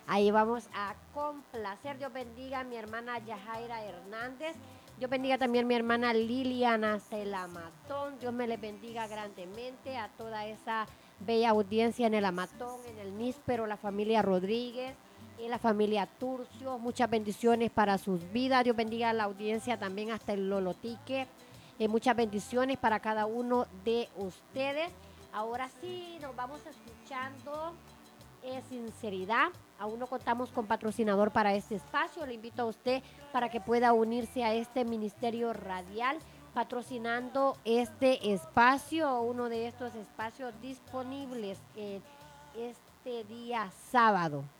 Ahí vamos a complacer. Dios bendiga a mi hermana Yajaira Hernández. Dios bendiga también a mi hermana Liliana Celamatón. Dios me les bendiga grandemente a toda esa bella audiencia en el Amatón, en el Níspero, la familia Rodríguez y la familia Turcio. Muchas bendiciones para sus vidas. Dios bendiga a la audiencia también hasta el Lolotique. Muchas bendiciones para cada uno de ustedes. Ahora sí, nos vamos escuchando sinceridad. Aún no contamos con patrocinador para este espacio. Le invito a usted para que pueda unirse a este ministerio radial patrocinando este espacio, uno de estos espacios disponibles este día sábado.